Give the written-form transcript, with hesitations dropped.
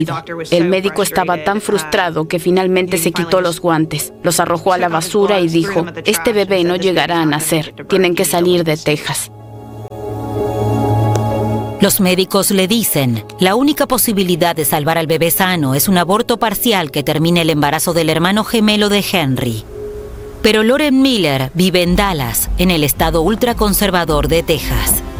El médico estaba tan frustrado que finalmente se quitó los guantes, los arrojó a la basura y dijo: "Este bebé no llegará a nacer, tienen que salir de Texas". Los médicos le dicen, la única posibilidad de salvar al bebé sano es un aborto parcial que termine el embarazo del hermano gemelo de Henry. Pero Lauren Miller vive en Dallas, en el estado ultraconservador de Texas.